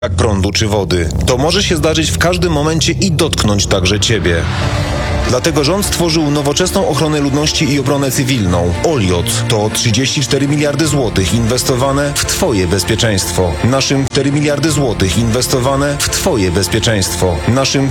jak prądu czy wody. To może się zdarzyć w każdym momencie i dotknąć także ciebie. Dlatego rząd stworzył nowoczesną ochronę ludności i obronę cywilną. OLIOC to 34 miliardy złotych inwestowane w twoje bezpieczeństwo. Naszym 4 miliardy złotych inwestowane w twoje bezpieczeństwo. Naszym